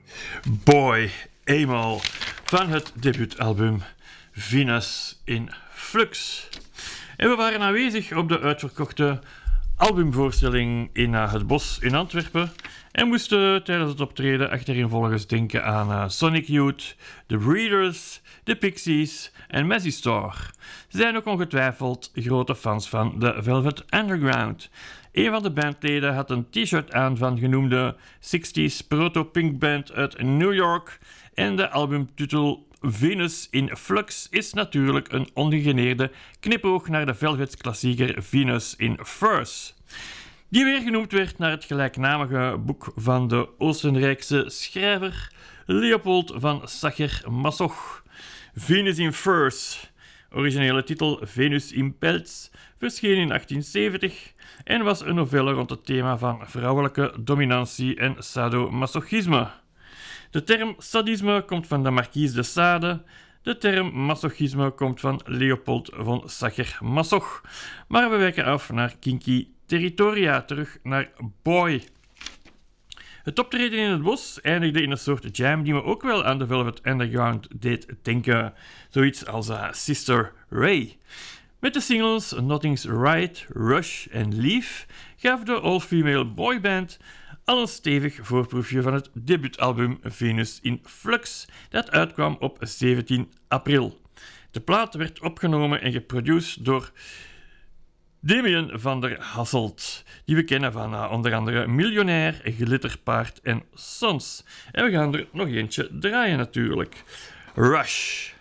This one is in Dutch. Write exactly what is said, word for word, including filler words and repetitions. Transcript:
Boy, eenmaal van het debuutalbum Venus in Flux. En we waren aanwezig op de uitverkochte albumvoorstelling in uh, Het Bos in Antwerpen en moesten tijdens het optreden achtereenvolgens denken aan uh, Sonic Youth, The Breeders, The Pixies en Mazzy Star. Ze zijn ook ongetwijfeld grote fans van The Velvet Underground. Een van de bandleden had een t-shirt aan van genoemde zestig's proto-punk band uit New York en de albumtitel Venus in Flux is natuurlijk een ongegeneerde knipoog naar de Velvet klassieker Venus in Furs, die weer genoemd werd naar het gelijknamige boek van de Oostenrijkse schrijver Leopold van Sacher-Masoch. Venus in Furs, originele titel Venus in Pelz, verscheen in achttien zeventig en was een novelle rond het thema van vrouwelijke dominantie en sadomasochisme. De term sadisme komt van de Marquise de Sade, de term masochisme komt van Leopold von Sacher-Masoch, maar we wijken af naar kinky territoria, terug naar Boy. Het optreden in het bos eindigde in een soort jam die me ook wel aan de Velvet Underground deed denken, zoiets als uh, Sister Ray. Met de singles Nothing's Right, Rush en Leaf gaf de all-female boyband al een stevig voorproefje van het debuutalbum Venus in Flux, dat uitkwam op zeventien april. De plaat werd opgenomen en geproduceerd door Damien van der Hasselt, die we kennen van uh, onder andere Miljonair, Glitterpaard en Sons. En we gaan er nog eentje draaien natuurlijk. Rush.